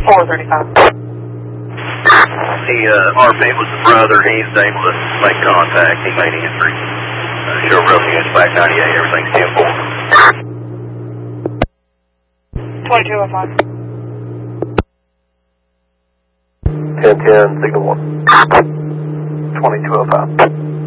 435. The RP was the brother. He's able to make contact. He made entry. Show rough units back 98. Everything's 10-4. 2205. 10-10, signal 1. 2205.